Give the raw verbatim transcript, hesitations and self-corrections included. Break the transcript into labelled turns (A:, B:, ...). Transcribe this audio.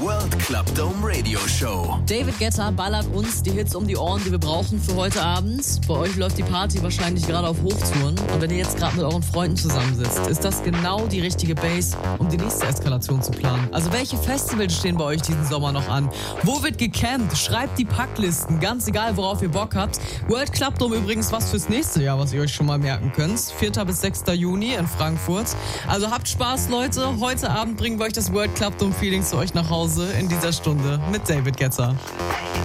A: World Club Dome Radio Show.
B: David Guetta ballert uns die Hits um die Ohren, die wir brauchen für heute Abend. Bei euch läuft die Party wahrscheinlich gerade auf Hochtouren. Und wenn ihr jetzt gerade mit euren Freunden zusammensitzt, ist das genau die richtige Base, um die nächste Eskalation zu planen. Also welche Festivals stehen bei euch diesen Sommer noch an? Wo wird gecampt? Schreibt die Packlisten, ganz egal, worauf ihr Bock habt. World Club Dome übrigens was fürs nächste Jahr, was ihr euch schon mal merken könnt. vierter bis sechster Juni in Frankfurt. Also habt Spaß, Leute. Heute Abend bringen wir euch das World Club Dome Feeling zu euch nach Hause in dieser Stunde mit David Guetta.